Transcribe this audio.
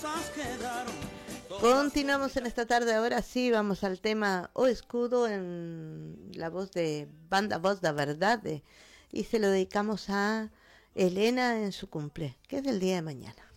Continuamos en esta tarde, ahora sí vamos al tema O Escudo en la voz de Banda Voz da Verdade y se lo dedicamos a Elena en su cumple, que es del día de mañana.